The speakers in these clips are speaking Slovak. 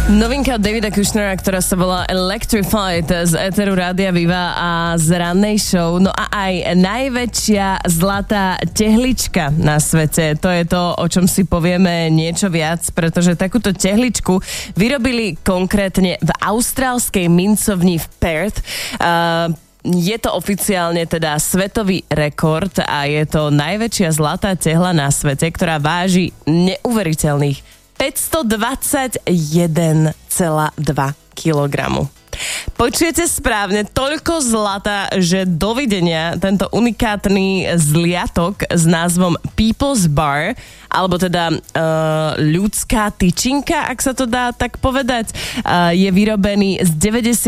Novinka od Davida Kushnera, ktorá sa volá Electrified z éteru Rádia Viva a z rannej show. No a aj najväčšia zlatá tehlička na svete. To je to, o čom si povieme niečo viac, pretože takúto tehličku vyrobili konkrétne v austrálskej mincovni v Perth. Je to oficiálne teda svetový rekord a je to najväčšia zlatá tehla na svete, ktorá váži neuveriteľných 521,2 kilogramu. Počujete správne, toľko zlata, že dovidenia tento unikátny zliatok s názvom People's Bar, alebo teda ľudská tyčinka, ak sa to dá tak povedať, je vyrobený z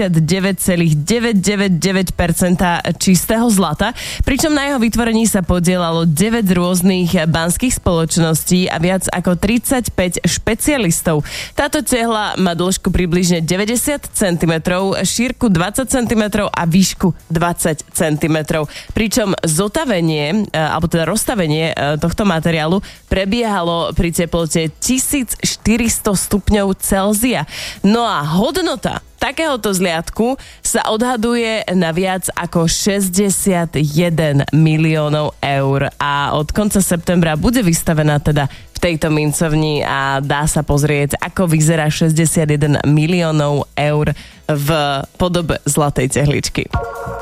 99,999% čistého zlata, pričom na jeho vytvorení sa podielalo 9 rôznych banských spoločností a viac ako 35 špecialistov. Táto tehla má dĺžku približne 90 cm, šírku 20 cm a výšku 20 cm. Pričom zotavenie, alebo teda rozstavenie tohto materiálu prebiehalo pri teplote 1400 stupňov Celzia. No a hodnota takéhoto zliatku sa odhaduje na viac ako 61 miliónov eur a od konca septembra bude vystavená teda v tejto mincovni a dá sa pozrieť, ako vyzerá 61 miliónov eur v podobe zlatej tehličky.